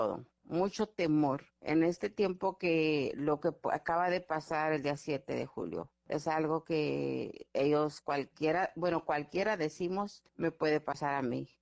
mucho temor en este tiempo que lo que acaba de pasar el día 7 de julio. Es algo que ellos cualquiera decimos me puede pasar a mí.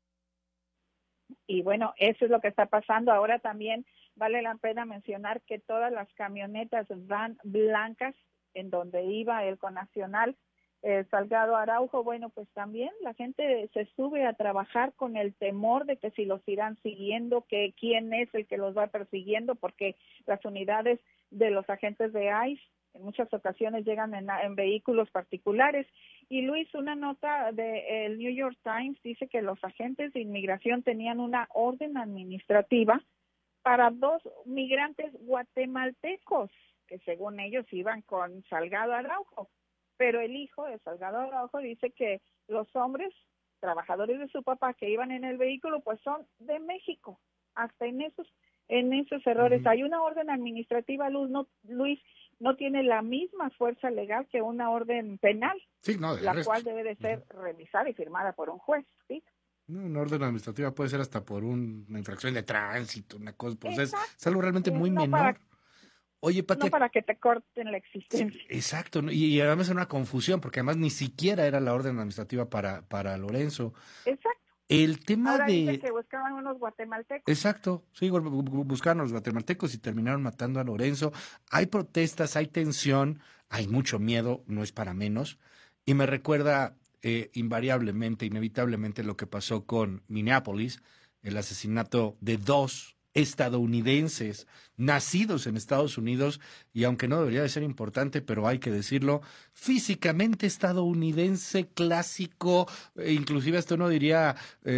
Y bueno, eso es lo que está pasando. Ahora también vale la pena mencionar que todas las camionetas van blancas en donde iba el connacional Salgado Araujo, bueno, pues también la gente se sube a trabajar con el temor de que si los irán siguiendo, que quién es el que los va persiguiendo, porque las unidades de los agentes de ICE en muchas ocasiones llegan en vehículos particulares. Y Luis, una nota del New York Times dice que los agentes de inmigración tenían una orden administrativa para 2 migrantes guatemaltecos que según ellos iban con Salgado Araujo, pero el hijo de Salgado Araujo dice que los hombres, trabajadores de su papá que iban en el vehículo, pues son de México. Hasta en esos errores hay una orden administrativa, Luis, no tiene la misma fuerza legal que una orden penal, sí, no, de la arresto. cual debe de ser revisada y firmada por un juez, ¿sí? Una orden administrativa puede ser hasta por una infracción de tránsito, una cosa, pues Exacto. es algo realmente muy No menor. Oye, Pati, no para que te corten la existencia. sí, exacto, ¿no? Y además era una confusión, porque además ni siquiera era la orden administrativa para Lorenzo. Exacto. El tema Ahora de... dicen que buscaban unos guatemaltecos. Exacto, sí, buscaron a los guatemaltecos y terminaron matando a Lorenzo. Hay protestas, hay tensión, hay mucho miedo, no es para menos. Y me recuerda invariablemente, inevitablemente lo que pasó con Minneapolis, el asesinato de 2 estadounidenses nacidos en Estados Unidos, y aunque no debería de ser importante, pero hay que decirlo, físicamente estadounidense, clásico, inclusive hasta uno diría...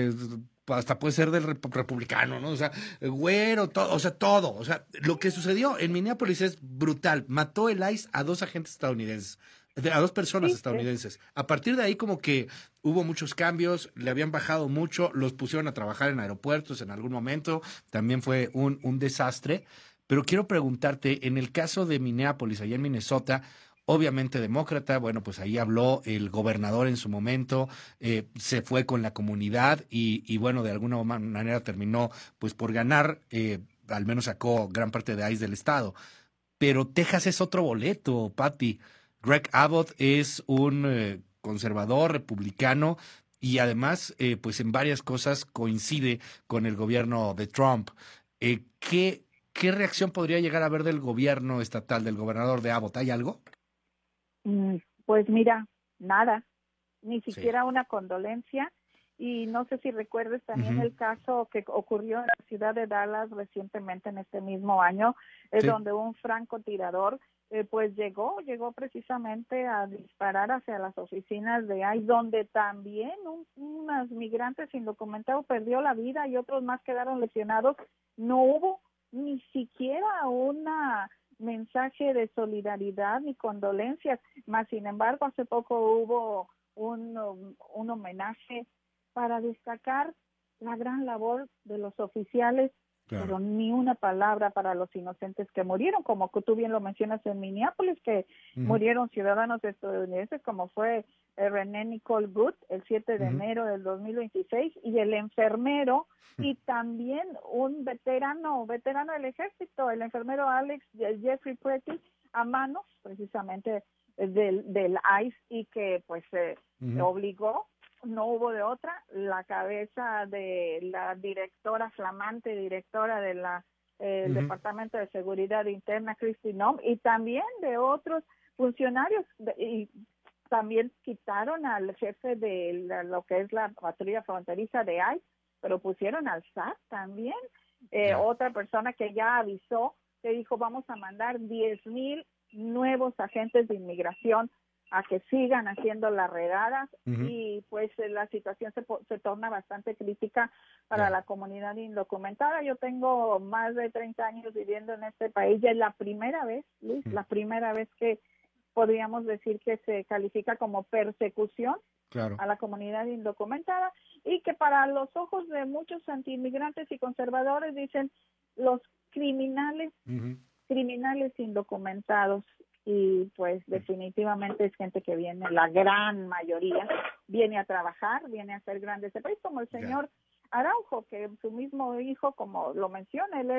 hasta puede ser del republicano, ¿no? O sea, güero, todo, o sea, todo. O sea, lo que sucedió en Minneapolis es brutal. Mató el ICE a 2 agentes estadounidenses, a 2 personas estadounidenses. A partir de ahí como que hubo muchos cambios, le habían bajado mucho, los pusieron a trabajar en aeropuertos en algún momento, también fue un desastre. Pero quiero preguntarte, en el caso de Minneapolis, allá en Minnesota, obviamente demócrata, bueno, pues ahí habló el gobernador en su momento, se fue con la comunidad y bueno, de alguna manera terminó pues por ganar, al menos sacó gran parte de ICE del estado. Pero Texas es otro boleto, Patty. Greg Abbott es un conservador republicano y además, pues en varias cosas coincide con el gobierno de Trump. ¿Qué reacción podría llegar a haber del gobierno estatal, del gobernador de Abbott? ¿Hay algo? Pues mira, nada, ni Sí. siquiera una condolencia. Y no sé si recuerdes también el caso que ocurrió en la ciudad de Dallas recientemente en este mismo año, Sí. donde un francotirador pues llegó precisamente a disparar hacia las oficinas de ICE, donde también unos migrantes indocumentados perdió la vida y otros más quedaron lesionados. No hubo ni siquiera una mensaje de solidaridad ni condolencias, más sin embargo hace poco hubo un homenaje para destacar la gran labor de los oficiales, claro, pero ni una palabra para los inocentes que murieron, como tú bien lo mencionas en Minneapolis, que murieron ciudadanos estadounidenses, como fue René Nicole Good el 7 de enero del 2026, y el enfermero, y también un veterano del ejército, el enfermero Jeffrey Pretty, a manos precisamente del ICE, y que pues obligó, no hubo de otra, la cabeza de la flamante directora de el Departamento de Seguridad Interna, Kristi Noem, y también de otros funcionarios, y también quitaron al jefe de lo que es la patrulla fronteriza de ICE, pero pusieron al SAT también, otra persona que ya avisó, que dijo vamos a mandar 10,000 nuevos agentes de inmigración a que sigan haciendo las redadas, y pues la situación se torna bastante crítica para la comunidad indocumentada. Yo tengo más de 30 años viviendo en este país y es la primera vez, Luis, la primera vez que podríamos decir que se califica como persecución a la comunidad indocumentada, y que para los ojos de muchos antiinmigrantes y conservadores dicen los criminales indocumentados, y pues definitivamente es gente que viene, la gran mayoría, viene a trabajar, viene a hacer grande este país, como el señor Araujo, que su mismo hijo, como lo menciona, él